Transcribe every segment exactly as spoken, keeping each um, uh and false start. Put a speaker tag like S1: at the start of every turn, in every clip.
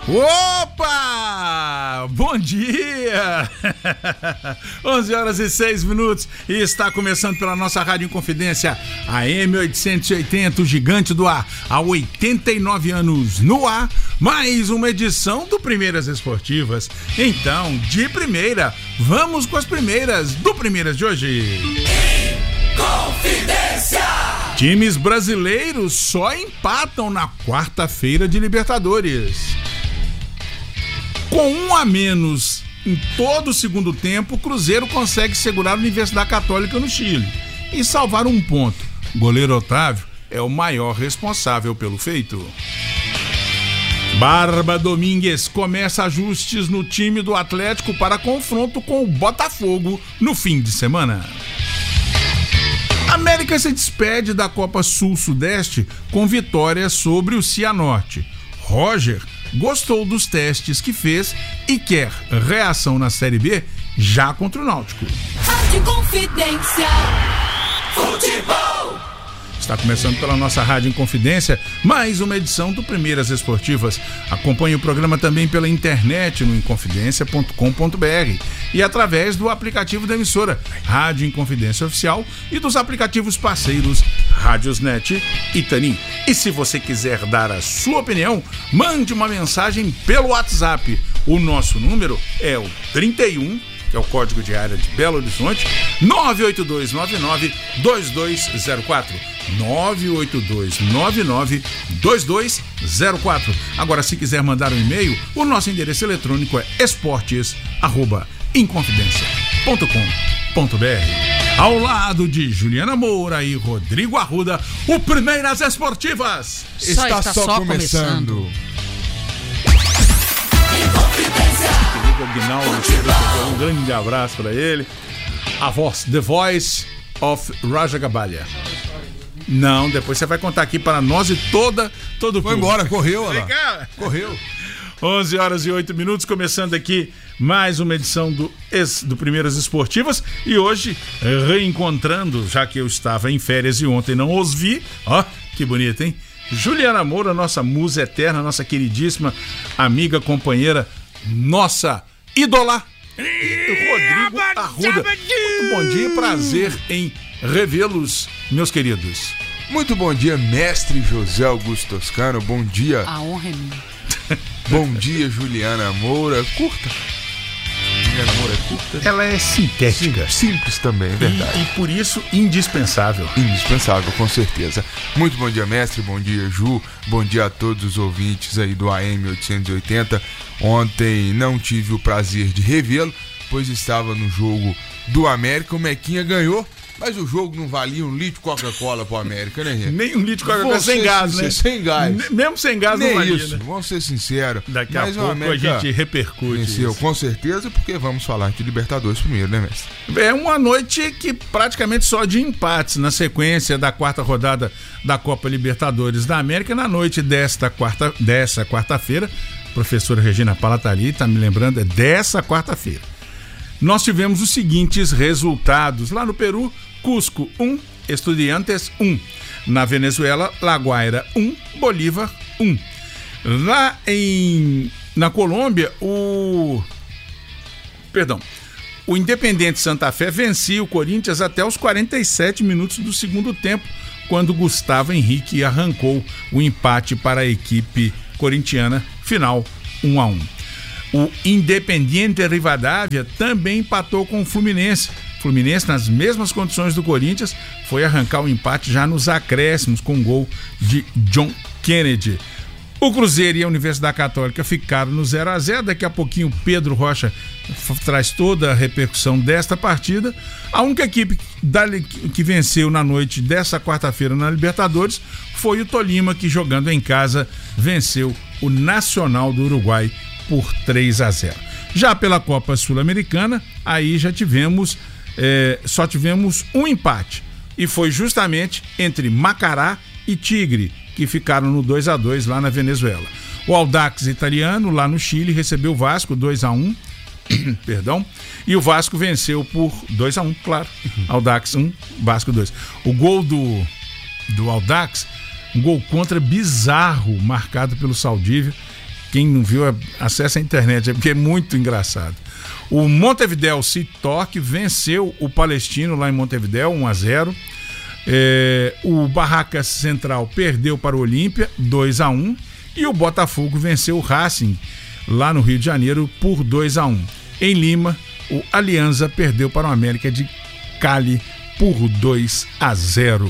S1: Opa! Bom dia! onze horas e seis minutos e está começando pela nossa Rádio Inconfidência, a M oitocentos e oitenta, o gigante do ar, há oitenta e nove anos no ar, mais uma edição do Primeiras Esportivas. Então, de primeira, vamos com as primeiras do Primeiras de hoje. Inconfidência! Times brasileiros só empatam na quarta-feira de Libertadores. Com um a menos em todo o segundo tempo, o Cruzeiro consegue segurar a Universidade Católica no Chile e salvar um ponto. O goleiro Otávio é o maior responsável pelo feito. Barba Domingues começa ajustes no time do Atlético para confronto com o Botafogo no fim de semana. América se despede da Copa Sul-Sudeste com vitória sobre o Cianorte. Roger gostou dos testes que fez e quer reação na Série B já contra o Náutico.
S2: Rádio Inconfidência Futebol.
S1: Está começando pela nossa Rádio Inconfidência mais uma edição do Primeiras Esportivas. Acompanhe o programa também pela internet no inconfidência ponto com ponto b r e através do aplicativo da emissora Rádio Inconfidência Oficial e dos aplicativos parceiros Rádiosnet e Tanin. E se você quiser dar a sua opinião, mande uma mensagem pelo WhatsApp. O nosso número é o trinta e um, que é o código de área de Belo Horizonte, nove oito dois nove nove dois dois zero quatro. nove oito dois nove nove dois dois zero quatro. Agora, se quiser mandar um e-mail, o nosso endereço eletrônico é esportes arroba inconfidência ponto com ponto b r. Ao lado de Juliana Moura e Rodrigo Arruda, o Primeiras Esportivas
S3: só está, está só, só começando. começando.
S1: Querido Aguinaldo, um grande abraço para ele. A voz, The Voice of Raja Gabalha. Não, depois você vai contar aqui para nós e toda, todo o
S3: Foi
S1: público.
S3: embora, correu, olha lá. Correu.
S1: onze horas e oito minutos, começando aqui mais uma edição do, do Primeiras Esportivas. E hoje, reencontrando, já que eu estava em férias e ontem não os vi, ó, que bonito, hein? Juliana Moura, nossa musa eterna, nossa queridíssima amiga, companheira, nossa ídola, Rodrigo Arruda. Muito bom dia e prazer em revê-los, meus queridos.
S3: Muito bom dia, mestre José Augusto Toscano. Bom dia.
S2: A honra é minha.
S3: Bom dia, Juliana Moura. Curta. Juliana Moura é curta.
S1: Ela é sintética.
S3: Sim, simples também, é verdade.
S1: E, e por isso, indispensável.
S3: Indispensável, com certeza. Muito bom dia, mestre. Bom dia, Ju. Bom dia a todos os ouvintes aí do A M oitocentos e oitenta. Ontem não tive o prazer de revê-lo, pois estava no jogo do América. O Mequinha ganhou, mas o jogo não valia um litro de Coca-Cola pro América, né, gente?
S1: Nem um litro de Coca-Cola sem gás,
S3: sincero,
S1: né?
S3: Sem gás.
S1: N- mesmo sem gás
S3: Nem
S1: não valia,
S3: isso,
S1: né?
S3: Vamos ser sinceros.
S1: Daqui
S3: mas
S1: a pouco
S3: América
S1: a gente repercute
S3: venceu,
S1: isso.
S3: com certeza, porque vamos falar de Libertadores primeiro, né, mestre?
S1: É uma noite que praticamente só de empates na sequência da quarta rodada da Copa Libertadores da América. Na noite desta quarta, dessa quarta-feira, a professora Regina Palatari está me lembrando, é dessa quarta-feira. Nós tivemos os seguintes resultados. Lá no Peru, Cusco um, Estudiantes um. Na Venezuela, La Guaira um, Bolívar um. Lá em, na Colômbia, o... Perdão. O Independente Santa Fé vencia o Corinthians até os quarenta e sete minutos do segundo tempo, quando Gustavo Henrique arrancou o empate para a equipe corintiana, final um a um. O Independiente Rivadavia também empatou com o Fluminense. Fluminense, nas mesmas condições do Corinthians, foi arrancar o empate já nos acréscimos com um gol de John Kennedy. O Cruzeiro e a Universidade Católica ficaram no zero a zero. Daqui a pouquinho o Pedro Rocha f- traz toda a repercussão desta partida. A única equipe da, que venceu na noite dessa quarta-feira na Libertadores foi o Tolima, que jogando em casa venceu o Nacional do Uruguai por três a zero. Já pela Copa Sul-Americana, aí já tivemos, é, só tivemos um empate. E foi justamente entre Macará e Tigre, que ficaram no dois a dois lá na Venezuela. O Audax italiano, lá no Chile, recebeu o Vasco dois a um. Perdão. E o Vasco venceu por dois a um, claro. Audax um, Vasco dois. O gol do, do Audax, um gol contra bizarro, marcado pelo Saldívia. Quem não viu, acessa a internet, porque é muito engraçado. O Montevideo City Torque venceu o Palestino lá em Montevideo, um a zero. É, o Barracas Central perdeu para o Olímpia, dois a um. E o Botafogo venceu o Racing lá no Rio de Janeiro por dois a um. Em Lima, o Alianza perdeu para o América de Cali por dois a zero.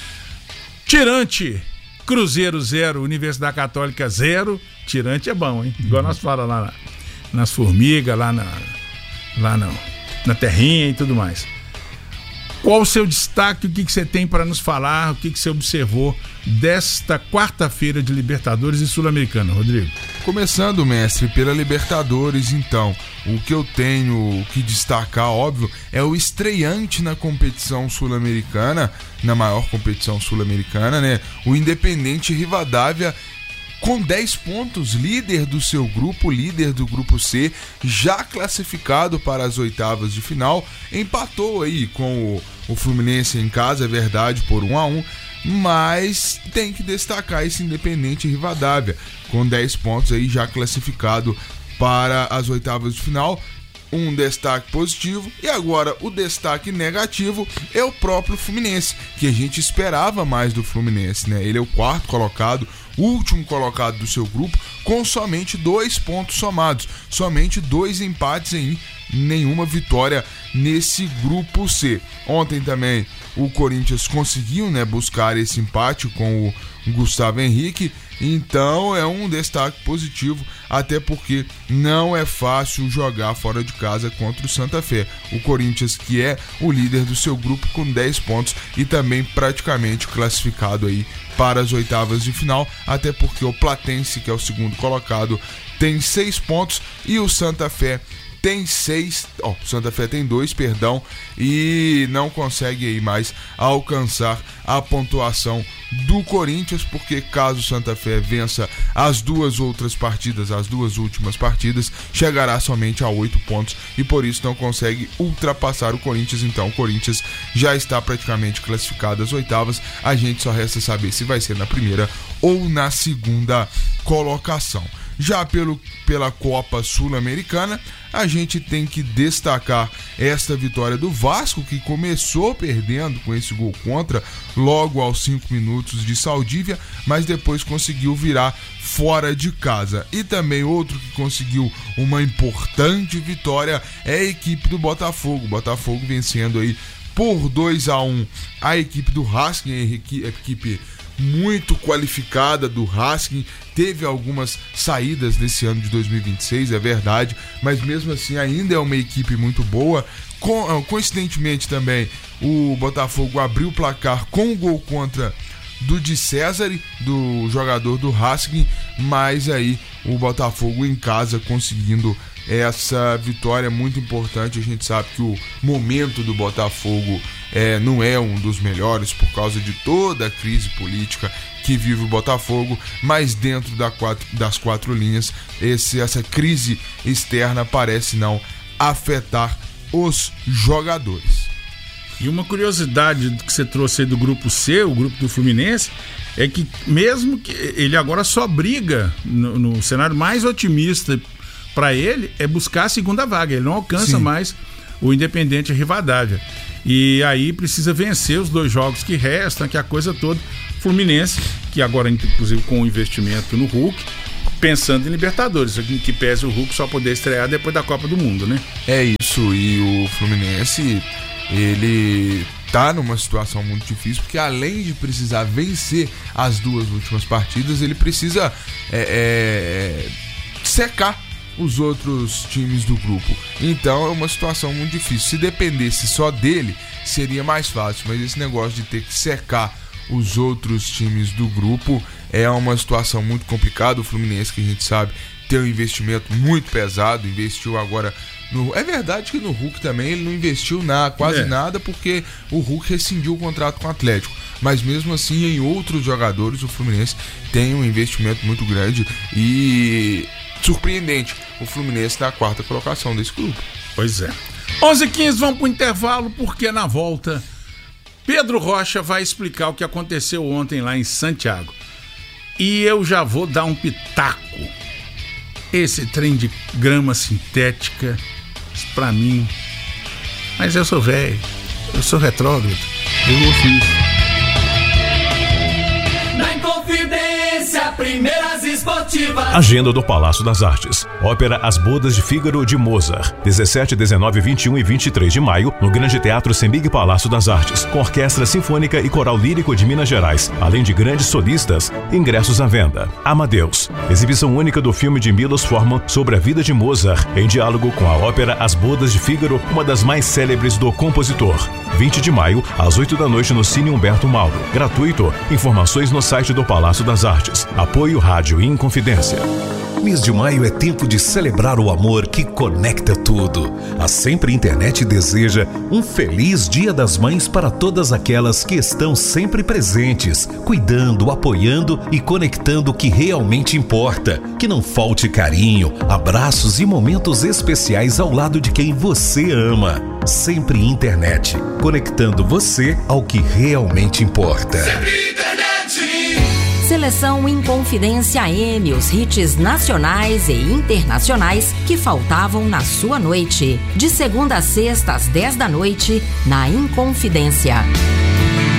S1: Tirante, Cruzeiro zero, Universidade Católica zero. Tirante é bom, hein? Igual nós falamos lá na, nas formigas, lá, na, lá na, na terrinha e tudo mais. Qual o seu destaque? O que, que você tem para nos falar? O que, que você observou desta quarta-feira de Libertadores e Sul-Americana, Rodrigo?
S3: Começando, mestre, pela Libertadores, então, o que eu tenho que destacar, óbvio, é o estreante na competição sul-americana, na maior competição sul-americana, né? O Independente Rivadavia, com dez pontos, líder do seu grupo, líder do grupo C, já classificado para as oitavas de final, empatou aí com o, o Fluminense em casa, é verdade, por um a um, mas tem que destacar esse Independente Rivadavia, com dez pontos aí já classificado para as oitavas de final. Um destaque positivo, e agora o destaque negativo é o próprio Fluminense, que a gente esperava mais do Fluminense, né? Ele é o quarto colocado, último colocado do seu grupo, com somente dois pontos somados, somente dois empates em nenhuma vitória nesse grupo C. Ontem também o Corinthians conseguiu, né, buscar esse empate com o Gustavo Henrique, então é um destaque positivo, até porque não é fácil jogar fora de casa contra o Santa Fé. O Corinthians, que é o líder do seu grupo com dez pontos e também praticamente classificado aí para as oitavas de final, até porque o Platense, que é o segundo colocado, tem seis pontos e o Santa Fé tem seis, ó, oh, Santa Fé tem dois, perdão, e não consegue aí mais alcançar a pontuação do Corinthians, porque caso Santa Fé vença as duas outras partidas, as duas últimas partidas, chegará somente a oito pontos e por isso não consegue ultrapassar o Corinthians. Então o Corinthians já está praticamente classificado às oitavas, a gente só resta saber se vai ser na primeira ou na segunda colocação. Já pelo, pela Copa Sul-Americana, a gente tem que destacar esta vitória do Vasco, que começou perdendo com esse gol contra logo aos cinco minutos de Saldívia, mas depois conseguiu virar fora de casa. E também outro que conseguiu uma importante vitória é a equipe do Botafogo. Botafogo vencendo aí por dois a um a equipe do Racing, a equipe muito qualificada do Racing, teve algumas saídas nesse ano de dois mil e vinte e seis, é verdade, mas mesmo assim ainda é uma equipe muito boa. Co- coincidentemente também o Botafogo abriu o placar com o gol contra do Di Cesare, do jogador do Racing, mas aí o Botafogo em casa conseguindo essa vitória muito importante. A gente sabe que o momento do Botafogo é, não é um dos melhores por causa de toda a crise política que vive o Botafogo, mas dentro da quatro, das quatro linhas, esse, essa crise externa parece não afetar os jogadores.
S1: E uma curiosidade que você trouxe aí do grupo C, o grupo do Fluminense, é que mesmo que ele agora só briga no, no cenário mais otimista para ele é buscar a segunda vaga, ele não alcança Sim. mais o Independente Rivadavia. E aí precisa vencer os dois jogos que restam, que é a coisa toda. Fluminense, que agora inclusive com o investimento no Hulk, pensando em Libertadores, que pese o Hulk só poder estrear depois da Copa do Mundo, né?
S3: É isso, e o Fluminense, ele tá numa situação muito difícil, porque além de precisar vencer as duas últimas partidas, ele precisa é, é, secar os outros times do grupo. Então é uma situação muito difícil. Se dependesse só dele, seria mais fácil, mas esse negócio de ter que secar os outros times do grupo é uma situação muito complicada. O Fluminense, que a gente sabe, tem um investimento muito pesado, investiu agora no... É verdade que no Hulk também ele não investiu na, quase é. nada, porque o Hulk rescindiu o contrato com o Atlético, mas mesmo assim em outros jogadores o Fluminense tem um investimento muito grande e surpreendente o Fluminense na quarta colocação desse grupo.
S1: Pois é. onze e quinze, vamos pro intervalo, porque na volta Pedro Rocha vai explicar o que aconteceu ontem lá em Santiago. E eu já vou dar um pitaco esse trem de grama sintética, isso pra mim. Mas eu sou velho, eu sou retrógrado, eu ouço isso.
S2: Na Inconfidência, primeiras esportivas.
S4: Agenda do Palácio das Artes. Ópera As Bodas de Fígaro de Mozart. dezessete, dezenove, vinte e um e vinte e três de maio, no Grande Teatro Sembig Palácio das Artes, com Orquestra Sinfônica e Coral Lírico de Minas Gerais, além de grandes solistas. Ingressos à venda. Amadeus. Exibição única do filme de Milos Forman sobre a vida de Mozart, em diálogo com a ópera As Bodas de Fígaro, uma das mais célebres do compositor. vinte de maio, às oito da noite, no Cine Humberto Mauro. Gratuito. Informações no site do Palácio das Artes. Apoio Rádio Inconfidência.
S5: Mês de maio é tempo de celebrar o amor que conecta tudo. A Sempre Internet deseja um feliz Dia das Mães para todas aquelas que estão sempre presentes, cuidando, apoiando e conectando o que realmente importa. Que não falte carinho, abraços e momentos especiais ao lado de quem você ama. Sempre Internet, conectando você ao que realmente importa.
S2: Sempre Internet.
S6: Seleção Inconfidência A M, os hits nacionais e internacionais que faltavam na sua noite. De segunda a sexta às dez da noite, na Inconfidência.